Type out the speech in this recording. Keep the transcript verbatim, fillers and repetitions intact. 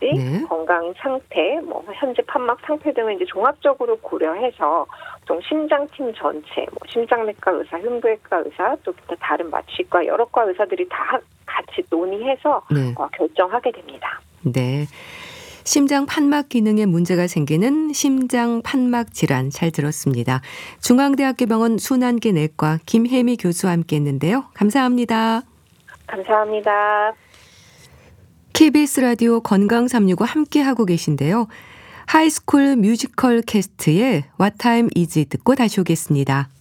네. 건강 상태, 뭐 현재 판막 상태 등을 이제 종합적으로 고려해서 좀 심장팀 전체, 뭐 심장내과 의사, 흉부외과 의사, 또 기타 다른 마취과 여러 과 의사들이 다 같이 논의해서 네. 어, 결정하게 됩니다. 네. 심장 판막 기능에 문제가 생기는 심장 판막 질환 잘 들었습니다. 중앙대학교 병원 순환기 내과 김혜미 교수와 함께 했는데요. 감사합니다. 감사합니다. 케이비에스 라디오 건강 삼육오 함께하고 계신데요. 하이스쿨 뮤지컬 캐스트의 What Time Is It 듣고 다시 오겠습니다.